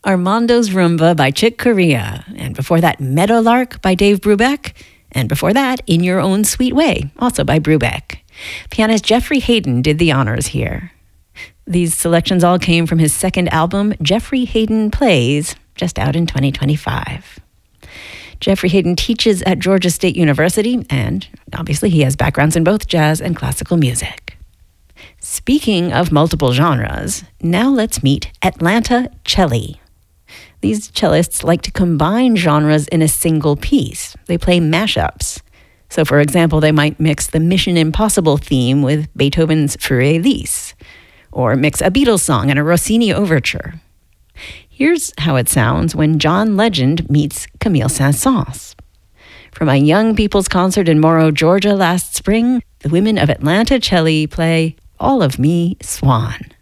Armando's Rumba by Chick Corea, and before that, Meadowlark by Dave Brubeck, and before that, In Your Own Sweet Way, also by Brubeck. Pianist Jeffrey Hayden did the honors here. These selections all came from his second album, Jeffrey Hayden Plays, just out in 2025. Jeffrey Hayden teaches at Georgia State University, and obviously he has backgrounds in both jazz and classical music. Speaking of multiple genres, now let's meet Atlanta Celli. These cellists like to combine genres in a single piece. They play mashups. So, for example, they might mix the Mission Impossible theme with Beethoven's Für Elise, or mix a Beatles song and a Rossini overture. Here's how it sounds when John Legend meets Camille Saint-Saëns. From a young people's concert in Morrow, Georgia last spring, the women of Atlanta Celli play All of Me, Swan.